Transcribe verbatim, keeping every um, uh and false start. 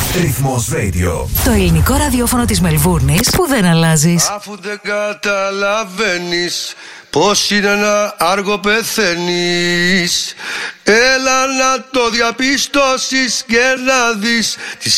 Ρυθμός Radio. Το ελληνικό ραδιόφωνο της Μελβούρνης που δεν αλλάζεις. Αφού δεν καταλαβαίνεις πως είναι ένα άργο πεθαίνεις, έλα να το διαπιστώσεις και να δεις τη